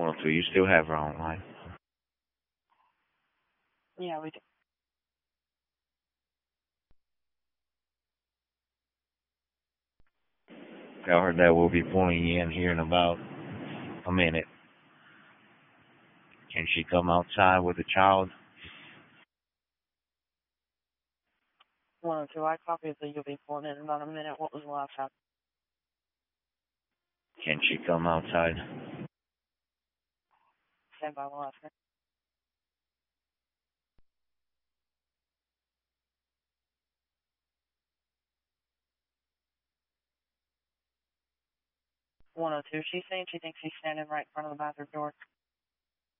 102, you still have her online. Yeah, we do. I heard that we'll be pulling you in here in about a minute. Can she come outside with a child? 102, I copied that you'll be pulling in about a minute. What was the last time? Can she come outside? Stand by, we'll ask her. She's saying she thinks she's standing right in front of the bathroom door.